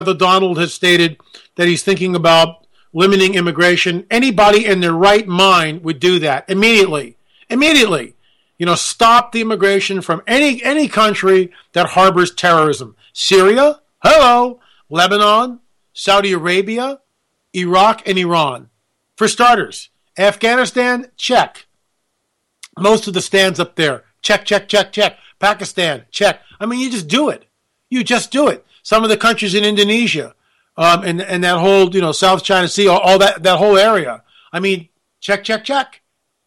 the Donald has stated that he's thinking about limiting immigration. Anybody in their right mind would do that immediately. Immediately. Stop the immigration from any country that harbors terrorism. Syria? Hello. Lebanon? Saudi Arabia? Iraq and Iran. For starters. Afghanistan? Check. Most of the stands up there. Check, check, check, check. Pakistan? Check. You just do it. You just do it. Some of the countries in Indonesia, and that whole, South China Sea, all that whole area. Check, check, check.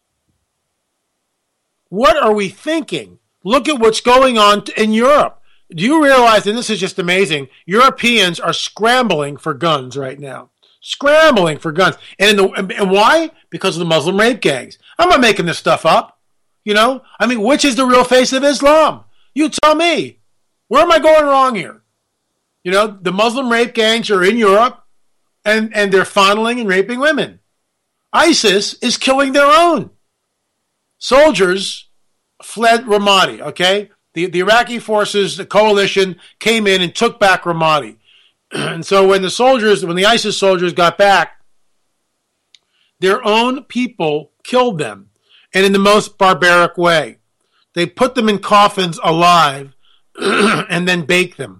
What are we thinking? Look at what's going on in Europe. Do you realize, and this is just amazing, Europeans are scrambling for guns right now. Scrambling for guns. And why? Because of the Muslim rape gangs. I'm not making this stuff up. Which is the real face of Islam? You tell me. Where am I going wrong here? The Muslim rape gangs are in Europe, and they're fondling and raping women. ISIS is killing their own. Soldiers fled Ramadi, okay? The Iraqi forces, the coalition, came in and took back Ramadi. And so when the ISIS soldiers got back, their own people killed them, and in the most barbaric way. They put them in coffins alive and then baked them.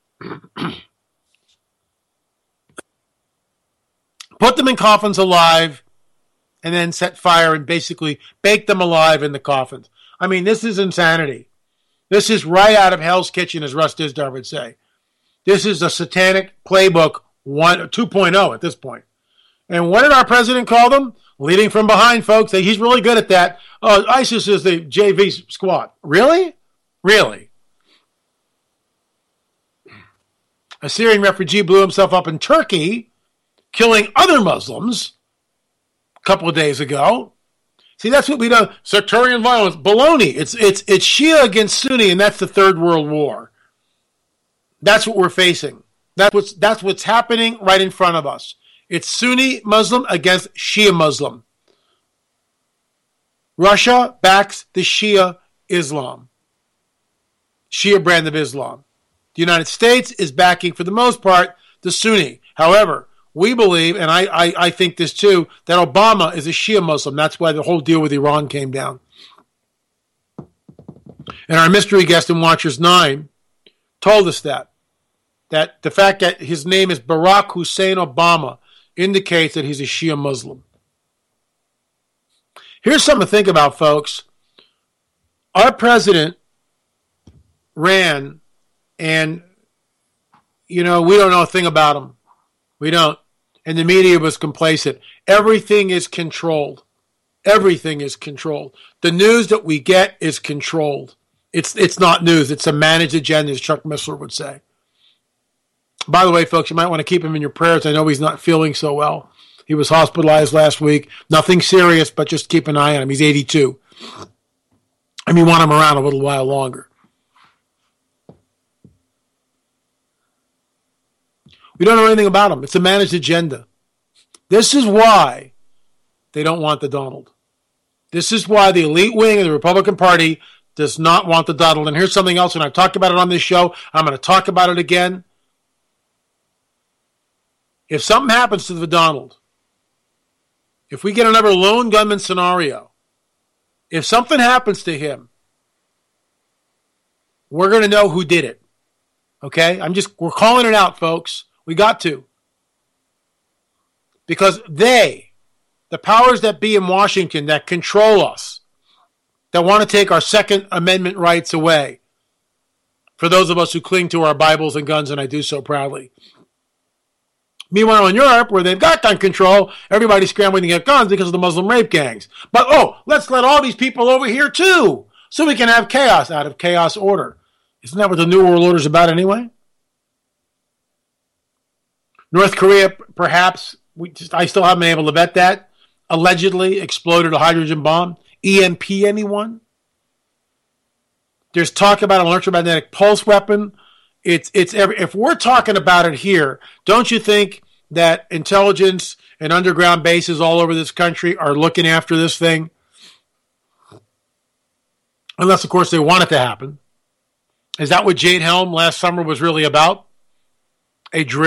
Put them in coffins alive and then set fire and basically bake them alive in the coffins. This is insanity. This is right out of Hell's Kitchen, as Russ Dizdar would say. This is a satanic playbook 2.0 at this point. And what did our president call them? Leading from behind, folks. He's really good at that. ISIS is the JV squad. Really? Really? A Syrian refugee blew himself up in Turkey, killing other Muslims a couple of days ago. See, that's what we do. Sectarian violence. Baloney. It's Shia against Sunni, and that's the Third World War. That's what we're facing. That's what's happening right in front of us. It's Sunni Muslim against Shia Muslim. Russia backs the Shia Islam. Shia brand of Islam. The United States is backing, for the most part, the Sunni. However, we believe, and I think this too, that Obama is a Shia Muslim. That's why the whole deal with Iran came down. And our mystery guest in Watchers 9 told us that the fact that his name is Barack Hussein Obama indicates that he's a Shia Muslim. Here's something to think about, folks. Our president ran, and, we don't know a thing about him. We don't. And the media was complacent. Everything is controlled. Everything is controlled. The news that we get is controlled. It's not news. It's a managed agenda, as Chuck Missler would say. By the way, folks, you might want to keep him in your prayers. I know he's not feeling so well. He was hospitalized last week. Nothing serious, but just keep an eye on him. He's 82. We want him around a little while longer. We don't know anything about him. It's a managed agenda. This is why they don't want the Donald. This is why the elite wing of the Republican Party does not want the Donald. And here's something else, and I've talked about it on this show. I'm going to talk about it again. If something happens to the Donald, if we get another lone gunman scenario, if something happens to him, we're going to know who did it. Okay? We're calling it out, folks. We got to. Because the powers that be in Washington that control us, that want to take our Second Amendment rights away, for those of us who cling to our Bibles and guns, and I do so proudly. Meanwhile, in Europe, where they've got gun control, everybody's scrambling to get guns because of the Muslim rape gangs. But, let's let all these people over here, too, so we can have chaos. Out of chaos, order. Isn't that what the New World Order is about anyway? North Korea, perhaps, I still haven't been able to vet that, allegedly exploded a hydrogen bomb. EMP, anyone? There's talk about an electromagnetic pulse weapon. If we're talking about it here, don't you think that intelligence and underground bases all over this country are looking after this thing? Unless, of course, they want it to happen. Is that what Jade Helm last summer was really about? a drill